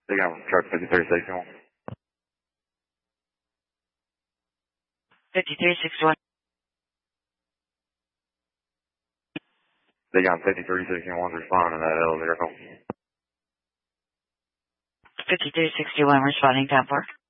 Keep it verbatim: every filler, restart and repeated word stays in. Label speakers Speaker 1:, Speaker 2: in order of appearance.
Speaker 1: They got truck fifty-three sixty-one.
Speaker 2: fifty-three sixty-one.
Speaker 1: They got fifty-three sixty-one responding to that L vehicle.
Speaker 2: fifty-three sixty-one responding, ten four.